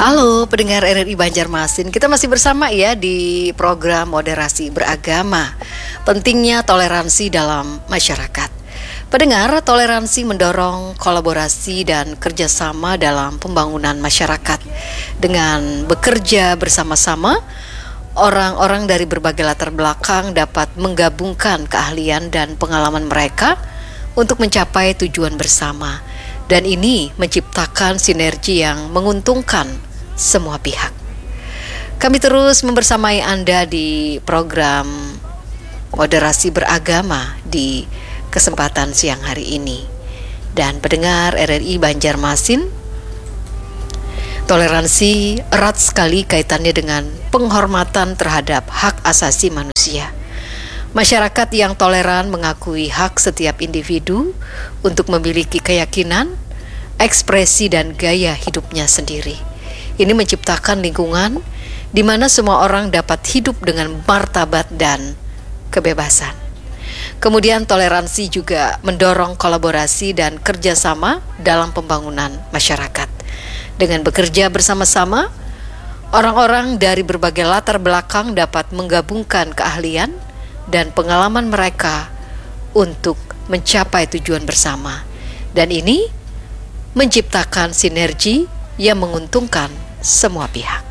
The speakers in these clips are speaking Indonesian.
Halo pendengar RRI Banjarmasin, kita masih bersama ya di program moderasi beragama. Pentingnya toleransi dalam masyarakat. Pendengar, toleransi mendorong kolaborasi dan kerjasama dalam pembangunan masyarakat. Dengan bekerja bersama-sama, orang-orang dari berbagai latar belakang dapat menggabungkan keahlian dan pengalaman mereka untuk mencapai tujuan bersama. Dan ini menciptakan sinergi yang menguntungkan semua pihak. Kami terus membersamai Anda di program moderasi beragama di kesempatan siang hari ini. Dan pendengar RRI Banjarmasin, toleransi erat sekali kaitannya dengan penghormatan terhadap hak asasi manusia. Masyarakat yang toleran mengakui hak setiap individu untuk memiliki keyakinan, ekspresi dan gaya hidupnya sendiri. Ini menciptakan lingkungan di mana semua orang dapat hidup dengan martabat dan kebebasan. Kemudian toleransi juga mendorong kolaborasi dan kerjasama dalam pembangunan masyarakat. Dengan bekerja bersama-sama, orang-orang dari berbagai latar belakang dapat menggabungkan keahlian dan pengalaman mereka untuk mencapai tujuan bersama. Dan ini menciptakan sinergi yang menguntungkan semua pihak.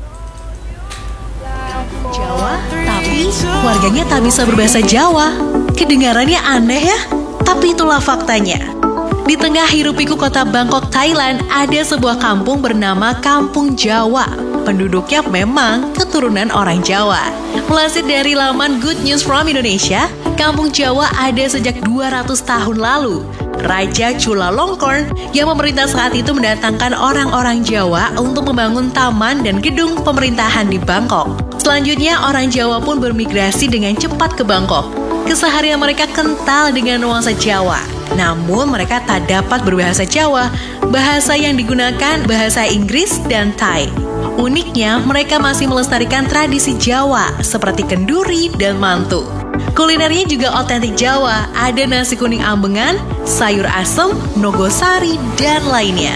Jawa, tapi warganya tak bisa berbahasa Jawa. Kedengarannya aneh ya, tapi itulah faktanya. Di tengah hiruk-pikuk kota Bangkok, Thailand, ada sebuah kampung bernama Kampung Jawa. Penduduknya memang keturunan orang Jawa. Melansir dari laman Good News from Indonesia, Kampung Jawa ada sejak 200 tahun lalu. Raja Chulalongkorn yang memerintah saat itu mendatangkan orang-orang Jawa untuk membangun taman dan gedung pemerintahan di Bangkok. Selanjutnya, orang Jawa pun bermigrasi dengan cepat ke Bangkok. Keseharian mereka kental dengan nuansa Jawa. Namun mereka tak dapat berbahasa Jawa. Bahasa yang digunakan bahasa Inggris dan Thai. Uniknya, mereka masih melestarikan tradisi Jawa seperti kenduri dan mantu. Kulinernya juga otentik Jawa, ada nasi kuning ambengan, sayur asem, nogosari, dan lainnya.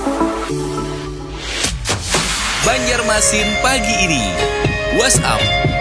Banjarmasin pagi ini. WhatsApp